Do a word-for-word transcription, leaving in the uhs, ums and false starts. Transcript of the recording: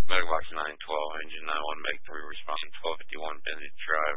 Megabox nine twelve, engine nine one, Meg three responding, twelve fifty-one Bennett Drive.